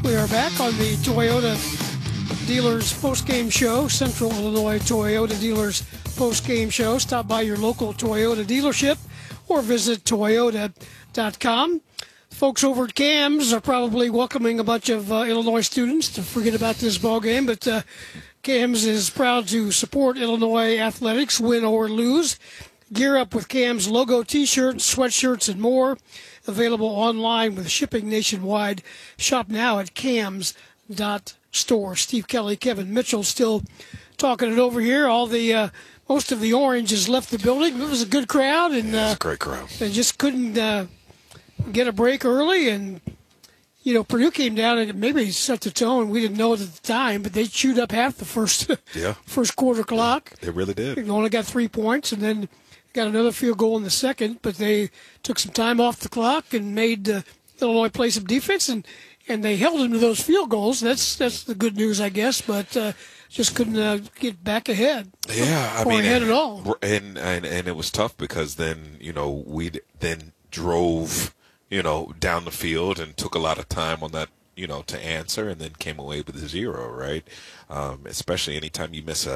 We are back on the Toyota Dealers Post-Game Show, Central Illinois Toyota Dealers Post-Game Show. Stop by your local Toyota dealership or visit toyota.com. Folks over at CAMS are probably welcoming a bunch of Illinois students to forget about this ball game, but CAMS is proud to support Illinois athletics, win or lose. Gear up with CAMS logo T-shirts, sweatshirts, and more. Available online with shipping nationwide. Shop now at cams.store. Steve Kelly, Kevin Mitchell still talking it over here. All the most of the Orange has left the building. It was a good crowd, and it was a great crowd. They just couldn't get a break early, and Purdue came down and maybe set the tone. We didn't know it at the time, but they chewed up half the first quarter clock. They really did. They only got 3 points, and then got another field goal in the second, but they took some time off the clock and made Illinois play some defense, and they held them to those field goals. That's the good news, I guess, but just couldn't get back ahead. Yeah, ahead at all. And it was tough because then, we then drove, down the field and took a lot of time on that, to answer, and then came away with a 0, right? Especially anytime you miss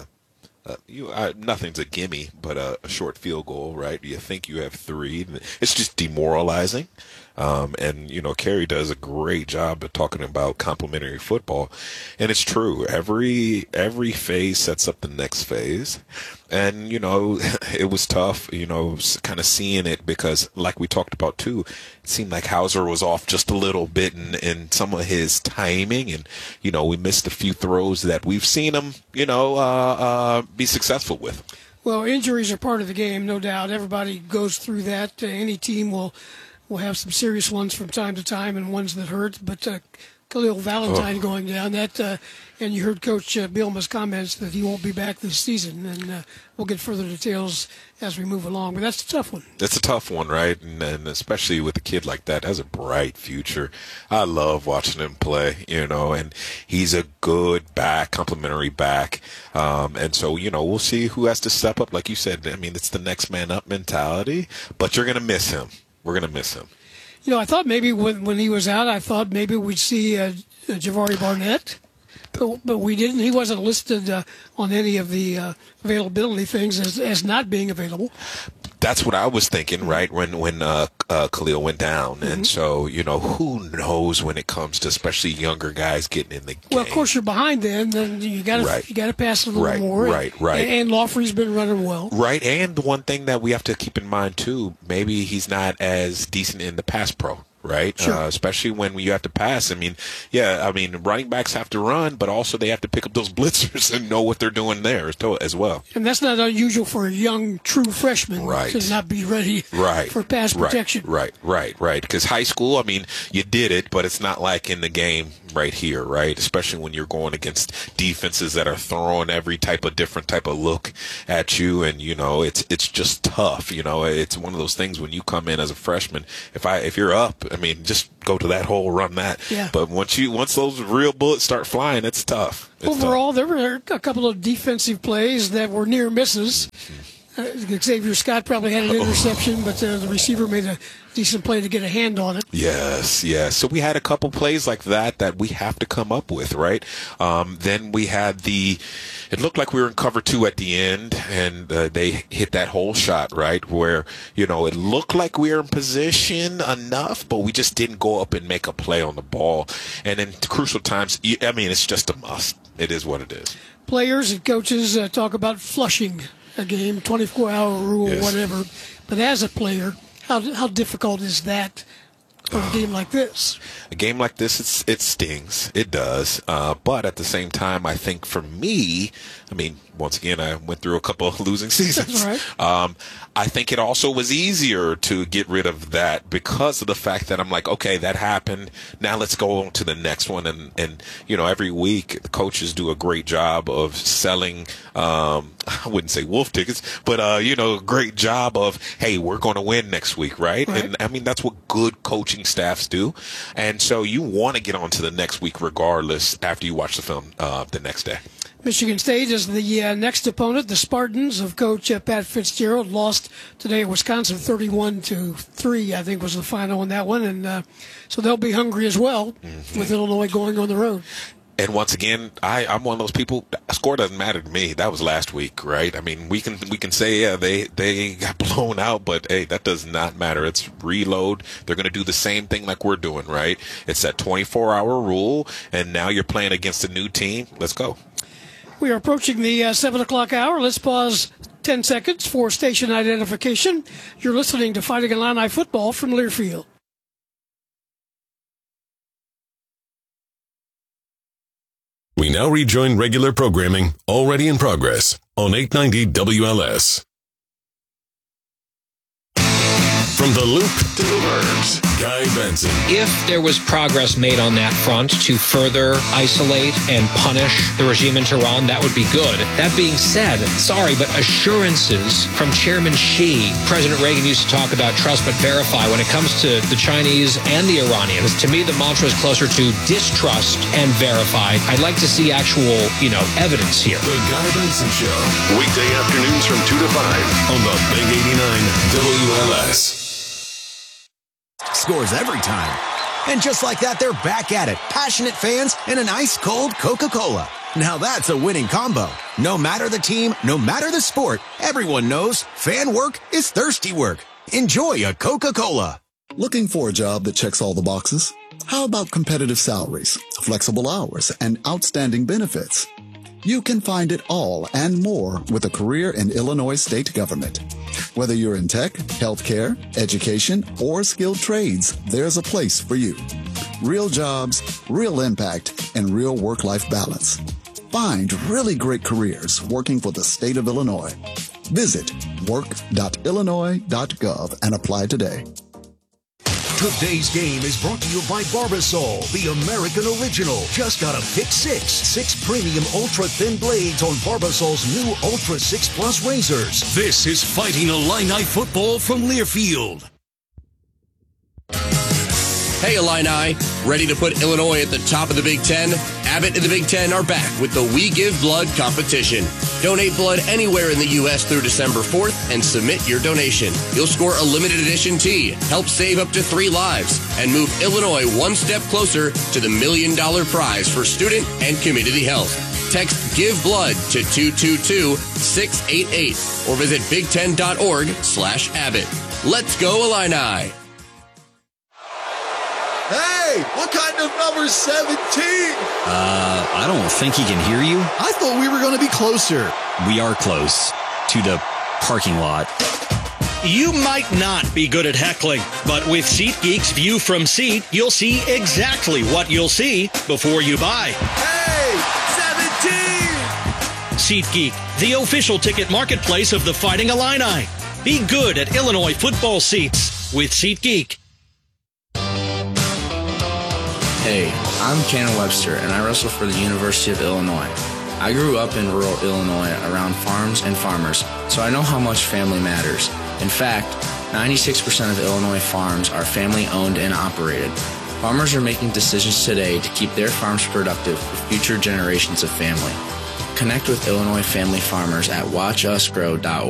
nothing's a gimme, but a short field goal, right? You think you have 3. It's just demoralizing. And Kerry does a great job of talking about complementary football. And it's true. Every phase sets up the next phase. And, it was tough, kind of seeing it because, like we talked about, too, it seemed like Hauser was off just a little bit in some of his timing. And, we missed a few throws that we've seen him, be successful with. Well, injuries are part of the game, no doubt. Everybody goes through that. Any team will have some serious ones from time to time and ones that hurt. But Khalil Valentine going down, and you heard Coach Bielema's comments that he won't be back this season. And we'll get further details as we move along. But that's a tough one. It's a tough one, right? And especially with a kid like that, has a bright future. I love watching him play, and he's a good back, complimentary back. And so, we'll see who has to step up. Like you said, it's the next man up mentality, but you're going to miss him. We're going to miss him. I thought maybe when he was out, I thought maybe we'd see Javari Barnett, but we didn't. He wasn't listed on any of the availability things as not being available. That's what I was thinking, right, when Khalil went down. And so, who knows when it comes to especially younger guys getting in the game. Well, of course, you're behind then you got to pass a little more. Right. And Lawfrey's been running well. Right, and one thing that we have to keep in mind, too, maybe he's not as decent in the pass pro. Right? Sure. Especially when you have to pass. Running backs have to run, but also they have to pick up those blitzers and know what they're doing there as well. And that's not unusual for a young, true freshman to not be ready for pass protection. Right. Because high school, you did it, but it's not like in the game right here, right? Especially when you're going against defenses that are throwing every different type of look at you, and it's just tough. It's one of those things when you come in as a freshman. If you're up, just go to that hole, run that. Yeah. But once those real bullets start flying, it's tough. Overall, there were a couple of defensive plays that were near misses. Xavier Scott probably had an interception, but the receiver made a decent play to get a hand on it. Yes. So we had a couple plays like that we have to come up with, right? Then we had it looked like we were in cover 2 at the end, and they hit that whole shot, right, where, it looked like we were in position enough, but we just didn't go up and make a play on the ball. And in crucial times, it's just a must. It is what it is. Players and coaches talk about flushing a game, 24-hour rule, whatever. But as a player, how difficult is that for a game like this? A game like this, it stings. It does. But at the same time, I think for me, once again, I went through a couple of losing seasons. That's right. I think it also was easier to get rid of that because of the fact that I'm like, okay, that happened. Now let's go on to the next one. And every week the coaches do a great job of selling, I wouldn't say wolf tickets, but, a great job of, hey, we're going to win next week, right? And that's what good coaching coaching staffs do. And so you want to get on to the next week regardless after you watch the film the next day. Michigan State is the next opponent. The Spartans of Coach Pat Fitzgerald lost today at Wisconsin 31-3, I think was the final on that one. And so they'll be hungry as well with Illinois going on the road. And once again, I'm one of those people. Score doesn't matter to me. That was last week, right? I mean, we can say, yeah, they got blown out, but hey, that does not matter. It's reload. They're going to do the same thing like we're doing, right? It's that 24-hour rule, and now you're playing against a new team. Let's go. We are approaching the 7 o'clock hour. Let's pause 10 seconds for station identification. You're listening to Fighting Illini Football from Learfield. We now rejoin regular programming already in progress on 890 WLS. From the Loop to the Verbs, Guy Benson. If there was progress made on that front to further isolate and punish the regime in Tehran, that would be good. That being said, sorry, but assurances from Chairman Xi, President Reagan used to talk about trust but verify. When it comes to the Chinese and the Iranians, to me the mantra is closer to distrust and verify. I'd like to see actual, evidence here. The Guy Benson Show, weekday afternoons from 2 to 5 on the Big 89 WLS. Scores every time. And just like that, they're back at it. Passionate fans and an ice-cold Coca-Cola. Now that's a winning combo. No matter the team, no matter the sport, everyone knows fan work is thirsty work. Enjoy a Coca-Cola. Looking for a job that checks all the boxes? How about competitive salaries, flexible hours, and outstanding benefits? You can find it all and more with a career in Illinois state government. Whether you're in tech, healthcare, education, or skilled trades, there's a place for you. Real jobs, real impact, and real work-life balance. Find really great careers working for the state of Illinois. Visit work.illinois.gov and apply today. Today's game is brought to you by Barbasol, the American original. Just got a pick six. 6 premium ultra-thin blades on Barbasol's new Ultra 6 Plus razors. This is Fighting Illini Football from Learfield. Hey Illini, ready to put Illinois at the top of the Big Ten? Abbott and the Big Ten are back with the We Give Blood competition. Donate blood anywhere in the U.S. through December 4th and submit your donation. You'll score a limited edition tee, help save up to 3 lives, and move Illinois one step closer to the $1 million prize for student and community health. Text Give Blood to 222-688 or visit big10.org/Abbott. Let's go Illini! Hey, what kind of number 17? I don't think he can hear you. I thought we were going to be closer. We are close to the parking lot. You might not be good at heckling, but with SeatGeek's View from Seat, you'll see exactly what you'll see before you buy. Hey, 17! SeatGeek, the official ticket marketplace of the Fighting Illini. Be good at Illinois football seats with SeatGeek. Hey, I'm Cannon Webster, and I wrestle for the University of Illinois. I grew up in rural Illinois around farms and farmers, so I know how much family matters. In fact, 96% of Illinois farms are family-owned and operated. Farmers are making decisions today to keep their farms productive for future generations of family. Connect with Illinois family farmers at watchusgrow.org.